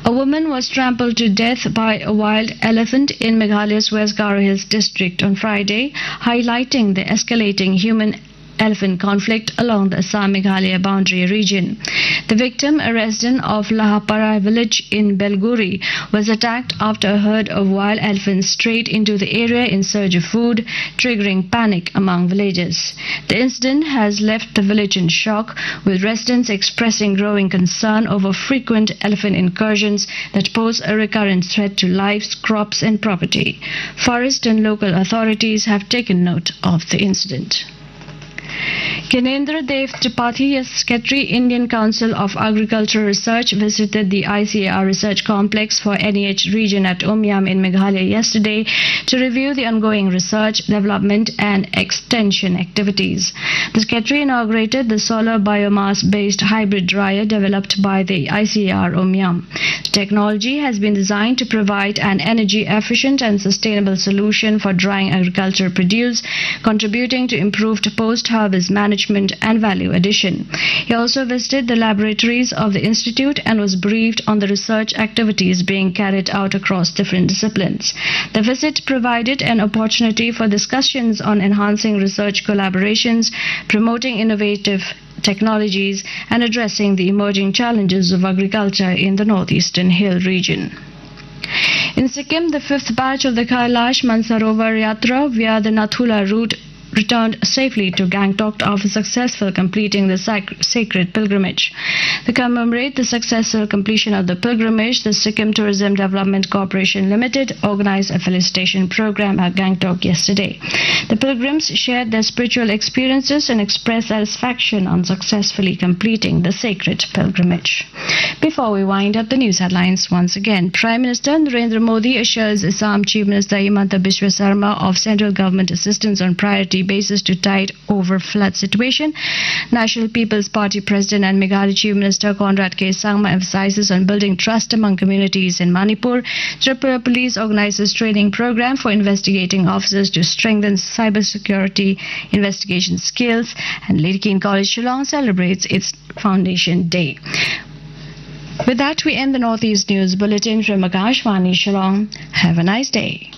A woman was trampled to death by a wild elephant in Meghalaya's West Garo Hills district on Friday, highlighting the escalating human-elephant conflict along the Assam-Meghalaya boundary region. The victim, a resident of Lahapara village in Belguri, was attacked after a herd of wild elephants strayed into the area in search of food, triggering panic among villagers. The incident has left the village in shock, with residents expressing growing concern over frequent elephant incursions that pose a recurrent threat to lives, crops and property. Forest and local authorities have taken note of the incident. Kinendra Dev Tripathi, Secretary, Indian Council of Agricultural Research, visited the ICAR Research Complex for NEH region at Umyam in Meghalaya yesterday to review the ongoing research, development and extension activities. The Secretary inaugurated the solar biomass-based hybrid dryer developed by the ICAR Umyam. The technology has been designed to provide an energy-efficient and sustainable solution for drying agricultural produce, contributing to improved post-harvest management and value addition. He also visited the laboratories of the institute and was briefed on the research activities being carried out across different disciplines. The visit provided an opportunity for discussions on enhancing research collaborations, promoting innovative technologies, and addressing the emerging challenges of agriculture in the northeastern hill region. In Sikkim, the fifth batch of the Kailash Mansarovar Yatra via the Nathula route returned safely to Gangtok after successful completing the sacred pilgrimage. To commemorate the successful completion of the pilgrimage, the Sikkim Tourism Development Corporation Limited organized a felicitation program at Gangtok yesterday. The pilgrims shared their spiritual experiences and expressed satisfaction on successfully completing the sacred pilgrimage. Before we wind up the news headlines once again, Prime Minister Narendra Modi assures Assam Chief Minister Himanta Biswa Sarma of central government assistance on priority basis to tide over flood situation. National People's Party President and Meghalaya Chief Minister Conrad K. Sangma emphasizes on building trust among communities in Manipur. Tripura Police organizes training program for investigating officers to strengthen cybersecurity investigation skills, and Lady Keane College Shillong celebrates its Foundation Day. With that, we end the Northeast News Bulletin from Akashvani Shillong. Have a nice day.